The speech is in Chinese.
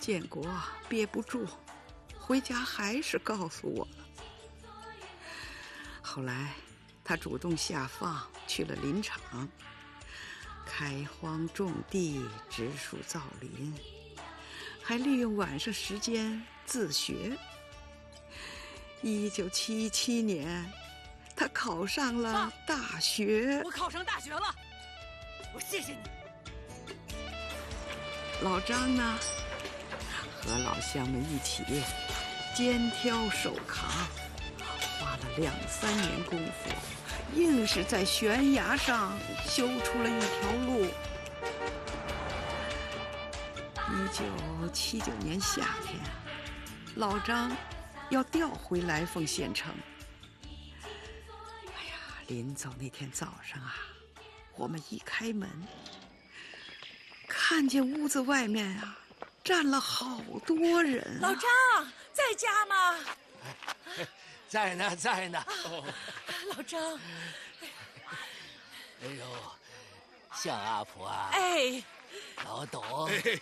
建国憋不住，回家还是告诉我了。后来他主动下放去了林场，开荒种地，植树造林，还利用晚上时间自学。1977年，他考上了大学。 我考上大学了，我谢谢你。 老张呢，和老乡们一起肩挑手扛，花了2、3年功夫，硬是在悬崖上修出了一条路。1979年夏天，老张要调回来凤县城。哎呀，临走那天早上啊，我们一开门，看见屋子外面啊站了好多人啊。 老张在家吗？ 在呢，在呢。 老张， 哎呦，向阿婆啊！ 哎， 老董。